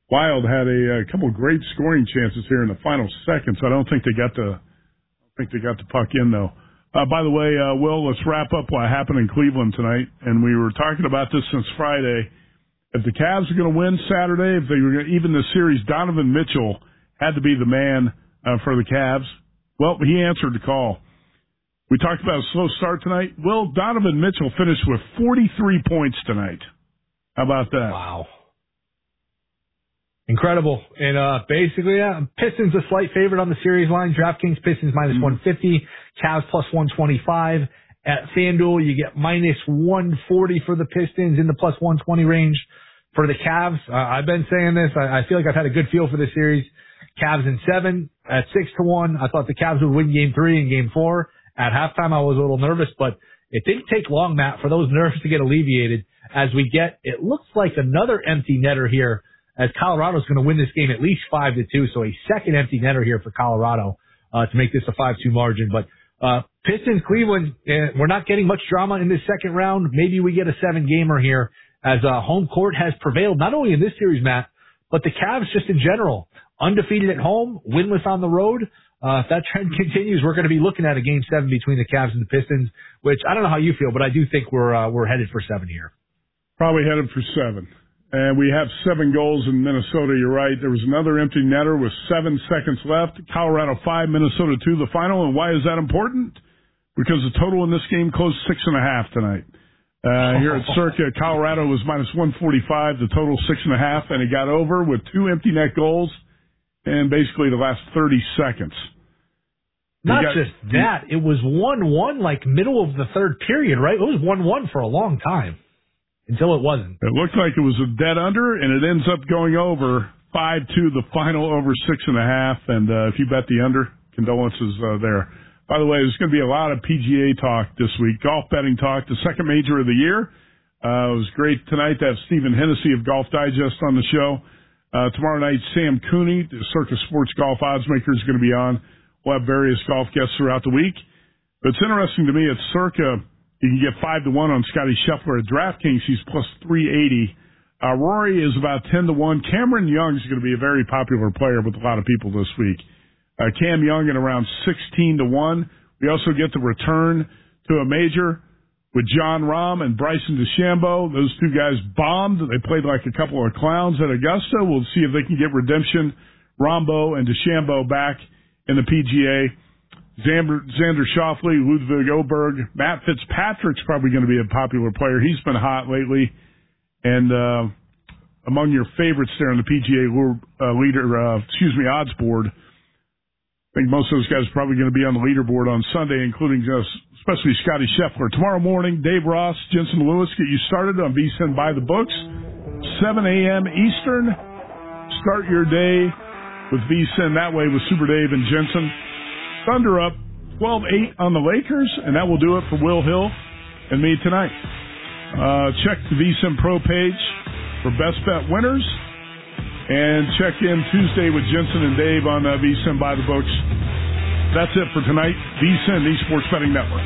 Wild had a couple of great scoring chances here in the final seconds. I don't think they got the puck in though. By the way, Will, let's wrap up what happened in Cleveland tonight. And we were talking about this since Friday. If the Cavs are going to win Saturday, if they were going to even the series, Donovan Mitchell had to be the man for the Cavs. Well, he answered the call. We talked about a slow start tonight. Well, Donovan Mitchell finished with 43 points tonight. How about that? Wow. Incredible. And basically, Pistons a slight favorite on the series line. DraftKings Pistons minus 150, Cavs plus 125. At FanDuel, you get minus 140 for the Pistons in the plus 120 range. For the Cavs, I've been saying this. I feel like I've had a good feel for this series. Cavs in 7 at 6-1. I thought the Cavs would win Game 3 and Game 4. At halftime, I was a little nervous, but it didn't take long, Matt, for those nerves to get alleviated as we get, it looks like another empty netter here, as Colorado's going to win this game at least 5-2. So a second empty netter here for Colorado to make this a 5-2 margin. But Pistons, Cleveland, we're not getting much drama in this second round. Maybe we get a 7-gamer here as home court has prevailed, not only in this series, Matt, but the Cavs just in general. Undefeated at home, winless on the road. If that trend continues, we're going to be looking at a Game 7 between the Cavs and the Pistons, which I don't know how you feel, but I do think we're headed for 7 here. Probably headed for 7. And we have 7 goals in Minnesota. You're right. There was another empty netter with 7 seconds left. Colorado 5, Minnesota 2, the final. And why is that important? Because the total in this game closed 6.5 tonight. Here at Circa, Colorado was minus 145. The total 6.5, and it got over with 2 empty net goals in basically the last 30 seconds. Not just that, it was 1-1 like middle of the third period, right? It was 1-1 for a long time. Until it wasn't. It looked like it was a dead under, and it ends up going over 5-2, the final over 6.5. And if you bet the under, condolences there. By the way, there's going to be a lot of PGA talk this week, golf betting talk, the second major of the year. It was great tonight to have Stephen Hennessy of Golf Digest on the show. Tomorrow night, Sam Cooney, the Circa Sports Golf Oddsmaker, is going to be on. We'll have various golf guests throughout the week. But it's interesting to me at Circa, you can get 5-1 on Scotty Scheffler. At DraftKings, he's plus 380. Rory is about 10-1. Cameron Young is going to be a very popular player with a lot of people this week. Cam Young at around 16-1. We also get the return to a major with John Rahm and Bryson DeChambeau. Those two guys bombed. They played like a couple of clowns at Augusta. We'll see if they can get redemption. Rahmbo and DeChambeau back in the PGA. Xander Schauffele, Ludwig Oberg, Matt Fitzpatrick's probably going to be a popular player. He's been hot lately. And among your favorites there on the PGA odds board, I think most of those guys are probably going to be on the leaderboard on Sunday, including especially Scotty Scheffler. Tomorrow morning, Dave Ross, Jensen Lewis get you started on VSiN by the Books. 7 a.m. Eastern. Start your day with VSiN that way with Super Dave and Jensen. Thunder up 12-8 on the Lakers, and that will do it for Will Hill and me tonight. Check the VSiN Pro page for best bet winners, and check in Tuesday with Jensen and Dave on VSiN by the Books. That's it for tonight. VSiN, the Sports Betting Network.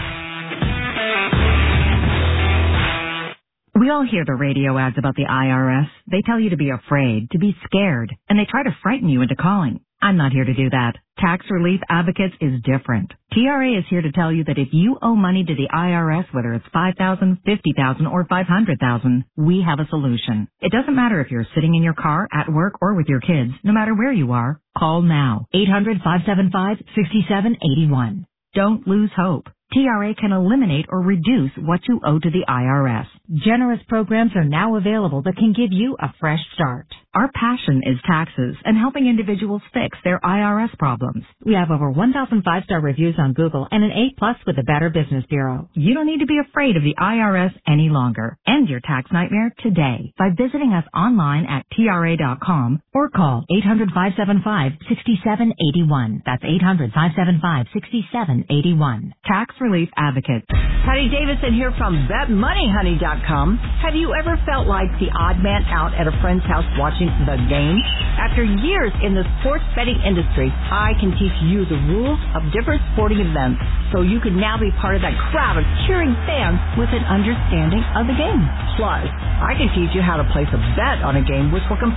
We all hear the radio ads about the IRS. They tell you to be afraid, to be scared, and they try to frighten you into calling. I'm not here to do that. Tax Relief Advocates is different. TRA is here to tell you that if you owe money to the IRS, whether it's $5,000, $50,000, or $500,000, we have a solution. It doesn't matter if you're sitting in your car, at work, or with your kids. No matter where you are, call now. 800-575-6781. Don't lose hope. TRA can eliminate or reduce what you owe to the IRS. Generous programs are now available that can give you a fresh start. Our passion is taxes and helping individuals fix their IRS problems. We have over 1,000 5-star reviews on Google and an A+ with the Better Business Bureau. You don't need to be afraid of the IRS any longer. End your tax nightmare today by visiting us online at TRA.com or call 800-575-6781. That's 800-575-6781. Tax Relief Advocates. Honey Davidson here from BetMoneyHoney.com. Have you ever felt like the odd man out at a friend's house watching the game? After years in the sports betting industry, I can teach you the rules of different sporting events so you can now be part of that crowd of cheering fans with an understanding of the game. Plus, I can teach you how to place a bet on a game which will